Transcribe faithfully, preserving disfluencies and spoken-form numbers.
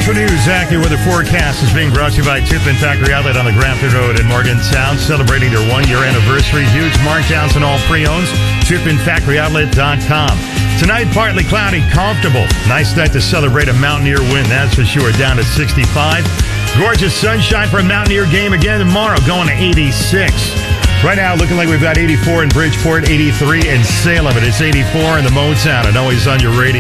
Central News accurate weather forecast is being brought to you by Tupin Factory Outlet on the Grafton Road in Morgantown, celebrating their one-year anniversary. Huge markdowns on all pre-owns. Tupin Factory Outlet dot com. Tonight, partly cloudy, comfortable. Nice night to celebrate a Mountaineer win, that's for sure. Down to sixty-five. Gorgeous sunshine for a Mountaineer game again tomorrow, going to eighty-six. Right now, looking like we've got eighty-four in Bridgeport, eighty-three in Salem, but it's eighty-four in the Motown and always on your radio.